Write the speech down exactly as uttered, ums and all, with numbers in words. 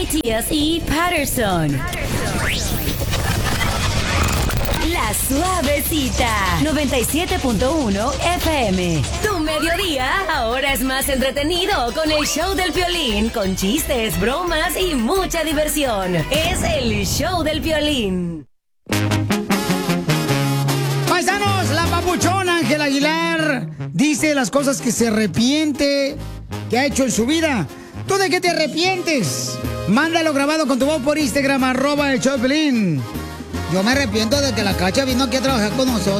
Matías y Patterson. La Suavecita, noventa y siete punto uno F M. Tu mediodía ahora es más entretenido con el show del Piolín, con chistes, bromas y mucha diversión. Es el show del Piolín. Paisanos, la papuchona Ángela Aguilar dice las cosas que se arrepiente que ha hecho en su vida. ¿Tú de qué te arrepientes? Mándalo grabado con tu voz por Instagram, arroba el show del Piolín. Yo me arrepiento de que la Cacha vino aquí a trabajar con nosotros.